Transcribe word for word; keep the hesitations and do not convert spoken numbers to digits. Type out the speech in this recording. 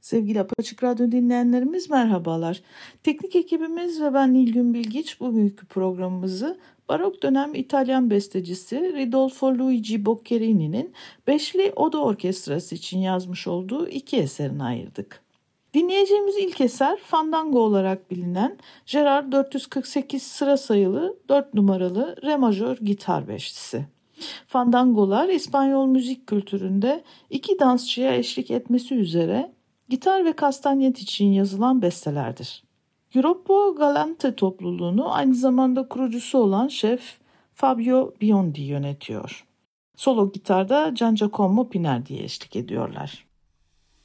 Sevgili Apaçık Radyo dinleyenlerimiz merhabalar. Teknik ekibimiz ve ben Nilgün Bilgiç bugünkü programımızı barok dönem İtalyan bestecisi Ridolfo Luigi Boccherini'nin Beşli Oda Orkestrası için yazmış olduğu iki eserine ayırdık. Dinleyeceğimiz ilk eser Fandango olarak bilinen Gerard dört yüz kırk sekiz sıra sayılı dört numaralı re majör gitar beşlisi. Fandangolar İspanyol müzik kültüründe iki dansçıya eşlik etmesi üzere gitar ve kastanyet için yazılan bestelerdir. Gruppo Galante topluluğunu aynı zamanda kurucusu olan şef Fabio Biondi yönetiyor. Solo gitarda Gian Giacomo Pinardi'ye eşlik ediyorlar.